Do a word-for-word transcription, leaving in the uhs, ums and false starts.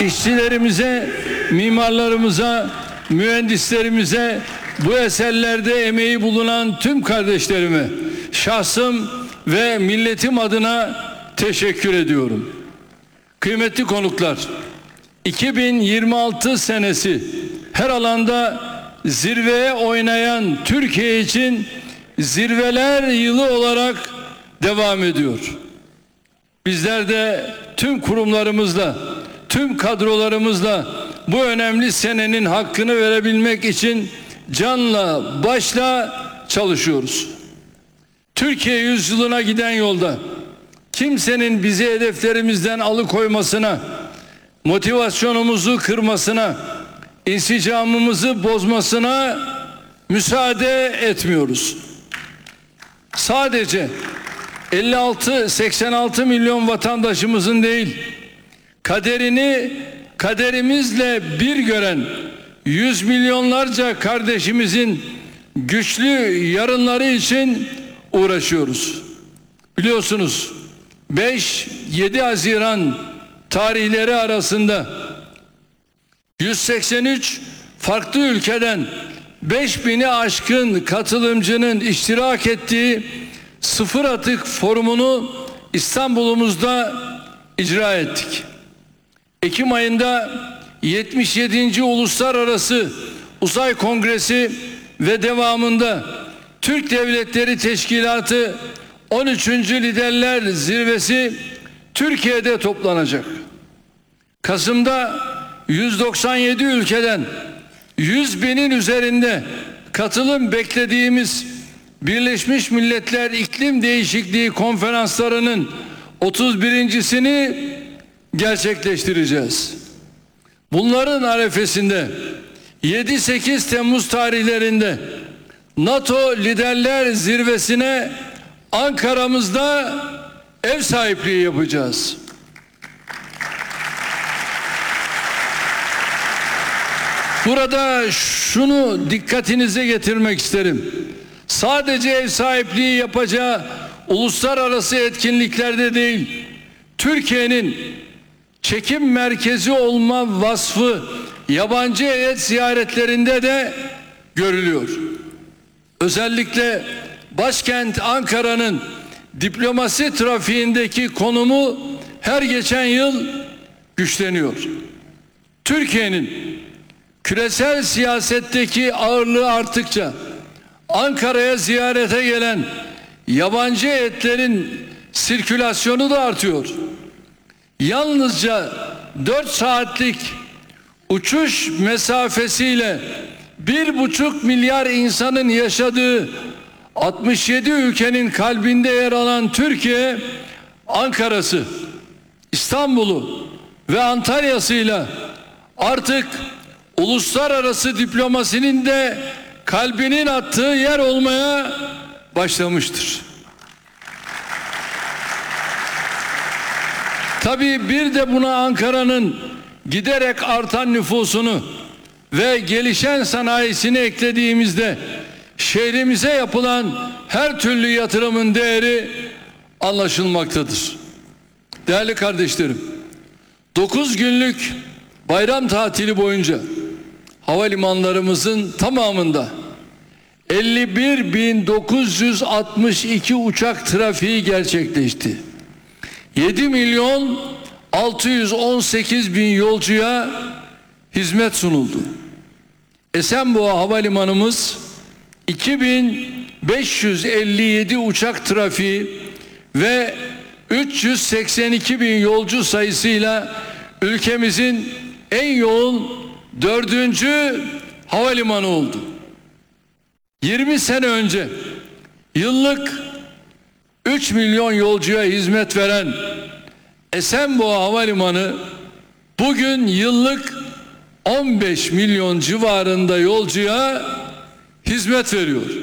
işçilerimize, mimarlarımıza, mühendislerimize, bu eserlerde emeği bulunan tüm kardeşlerime şahsım ve milletim adına teşekkür ediyorum. Kıymetli konuklar, iki bin yirmi altı senesi her alanda zirveye oynayan Türkiye için zirveler yılı olarak devam ediyor. Bizler de tüm kurumlarımızla, tüm kadrolarımızla bu önemli senenin hakkını verebilmek için canla başla çalışıyoruz. Türkiye yüzyılına giden yolda kimsenin bizi hedeflerimizden alıkoymasına, motivasyonumuzu kırmasına, insicamımızı bozmasına müsaade etmiyoruz. Sadece elli altı seksen altı milyon vatandaşımızın değil, kaderini kaderimizle bir gören yüz milyonlarca kardeşimizin güçlü yarınları için uğraşıyoruz. Biliyorsunuz beş yedi Haziran tarihleri arasında yüz seksen üç farklı ülkeden beş bini aşkın katılımcının iştirak ettiği Sıfır Atık Forumu'nu İstanbul'umuzda icra ettik. Ekim ayında yetmiş yedinci Uluslararası Uzay Kongresi ve devamında Türk Devletleri Teşkilatı on üçüncü Liderler Zirvesi Türkiye'de toplanacak. Kasım'da yüz doksan yedi ülkeden yüz binin üzerinde katılım beklediğimiz Birleşmiş Milletler İklim Değişikliği Konferanslarının otuz birincisini gerçekleştireceğiz. Bunların arefesinde yedi sekiz Temmuz tarihlerinde NATO Liderler Zirvesi'ne Ankara'mızda ev sahipliği yapacağız. Burada şunu dikkatinize getirmek isterim. Sadece ev sahipliği yapacağı uluslararası etkinliklerde değil, Türkiye'nin çekim merkezi olma vasfı yabancı heyet ziyaretlerinde de görülüyor. Özellikle başkent Ankara'nın diplomasi trafiğindeki konumu her geçen yıl güçleniyor. Türkiye'nin küresel siyasetteki ağırlığı arttıkça Ankara'ya ziyarete gelen yabancı heyetlerin sirkülasyonu da artıyor. Yalnızca dört saatlik uçuş mesafesiyle bir buçuk milyar insanın yaşadığı altmış yedi ülkenin kalbinde yer alan Türkiye, Ankara'sı, İstanbul'u ve Antalya'sıyla artık uluslararası diplomasinin de kalbinin attığı yer olmaya başlamıştır. Tabii bir de buna Ankara'nın giderek artan nüfusunu ve gelişen sanayisini eklediğimizde şehrimize yapılan her türlü yatırımın değeri anlaşılmaktadır. Değerli kardeşlerim, dokuz günlük bayram tatili boyunca havalimanlarımızın tamamında elli bir bin dokuz yüz altmış iki uçak trafiği gerçekleşti. yedi milyon altı yüz on sekiz bin yolcuya hizmet sunuldu. Esenboğa Havalimanımız iki bin beş yüz elli yedi uçak trafiği ve üç yüz seksen iki bin yolcu sayısıyla ülkemizin en yoğun dördüncü havalimanı oldu. yirmi sene önce yıllık üç milyon yolcuya hizmet veren Esenboğa Havalimanı bugün yıllık on beş milyon civarında yolcuya hizmet veriyor.